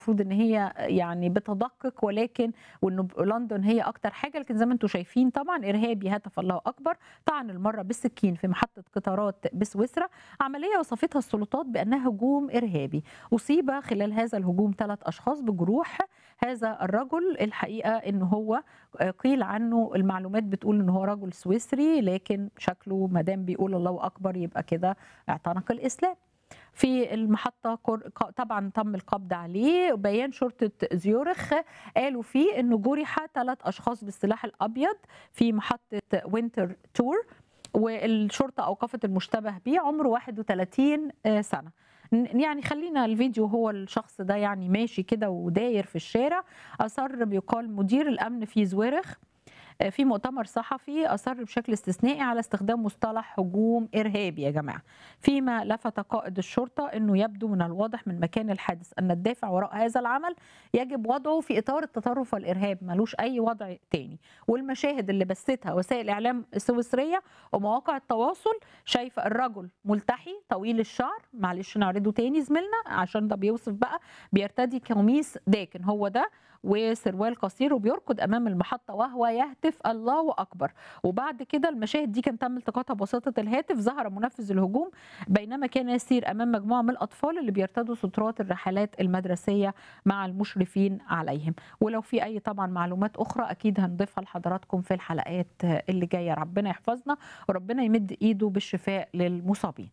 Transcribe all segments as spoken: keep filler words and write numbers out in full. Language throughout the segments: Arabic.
المفروض ان هي يعني بتدقق، ولكن وانه لندن هي اكتر حاجه، لكن زي ما انتم شايفين طبعا ارهابي هتف الله اكبر طعن المره بالسكين في محطه قطارات بسويسرا، عمليه وصفتها السلطات بانها هجوم ارهابي. اصيب خلال هذا الهجوم ثلاث اشخاص بجروح. هذا الرجل الحقيقه ان هو قيل عنه المعلومات بتقول ان هو رجل سويسري، لكن شكله ما دام بيقول الله اكبر يبقى كده اعتنق الاسلام. في المحطة طبعا تم القبض عليه. بيان شرطة زيورخ قالوا فيه انه جرح ثلاث اشخاص بالسلاح الابيض في محطة وينتر تور، والشرطة اوقفت المشتبه به عمره واحد وثلاثين سنة. يعني خلينا الفيديو، هو الشخص ده يعني ماشي كده وداير في الشارع. اصر بيقال مدير الامن في زويرخ في مؤتمر صحفي أصر بشكل استثنائي على استخدام مصطلح هجوم إرهابي يا جماعة، فيما لفت قائد الشرطة أنه يبدو من الواضح من مكان الحادث أن الدافع وراء هذا العمل يجب وضعه في إطار التطرف والإرهاب، ملوش أي وضع تاني. والمشاهد اللي بثتها وسائل الإعلام السويسرية ومواقع التواصل شايفة الرجل ملتحي طويل الشعر، معلش نعرضه تاني زميلنا عشان ده بيوصف بقى، بيرتدي قميص داكن هو ده وسروال قصير، وبيركض امام المحطه وهو يهتف الله اكبر. وبعد كده المشاهد دي كان تم التقاطها بواسطه الهاتف. ظهر منفذ الهجوم بينما كان يسير امام مجموعه من الاطفال اللي بيرتدوا سترات الرحلات المدرسيه مع المشرفين عليهم. ولو في اي طبعا معلومات اخرى اكيد هنضيفها لحضراتكم في الحلقات اللي جايه. ربنا يحفظنا وربنا يمد ايده بالشفاء للمصابين.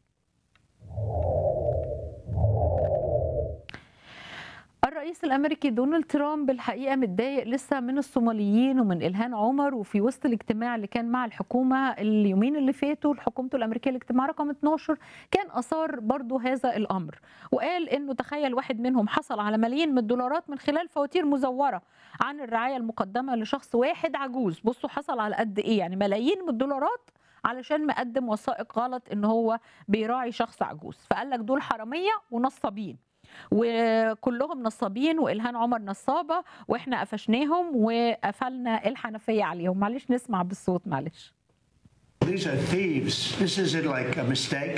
الرئيس الامريكي دونالد ترامب الحقيقه متضايق لسه من الصوماليين ومن إلهام عمر، وفي وسط الاجتماع اللي كان مع الحكومه اليومين اللي فاتوا حكومته الامريكيه الاجتماع رقم اتناشر كان اثار برضو هذا الامر، وقال انه تخيل واحد منهم حصل على ملايين من الدولارات من خلال فواتير مزوره عن الرعايه المقدمه لشخص واحد عجوز. بصوا حصل على قد ايه، يعني ملايين من الدولارات علشان مقدم وثائق غلط ان هو بيراعي شخص عجوز. فقال لك دول حراميه ونصابين، وكلهم نصابين، وإلهام عمر نصابة، واحنا قفشناهم وقفلنا الحنفية عليهم. معلش نسمع بالصوت معلش. These are thieves. This isn't like a mistake.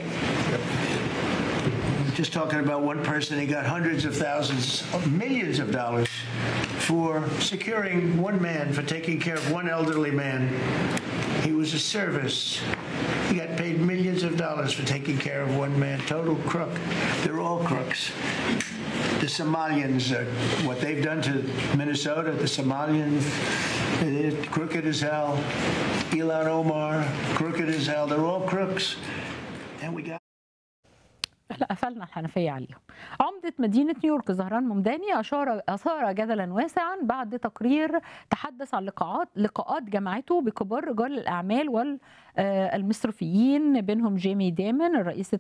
We're just talking about one person. He got hundreds of thousands, millions of dollars for securing one man, for taking care of one elderly man. He was a service. He got paid millions of dollars for taking care of one man. Total crook. They're all crooks. The Somalians, uh, what they've done to Minnesota, the Somalians, they're crooked as hell. Ilhan Omar, crooked as hell. They're all crooks. And we got لا قفلنا الحنفية عليهم. عمدة مدينة نيويورك زهران ممداني أشار أثار جدلا واسعا بعد تقرير تحدث عن لقاءات لقاءات جمعته بكبار رجال الأعمال والمصرفيين، بينهم جيمي ديمن الرئيس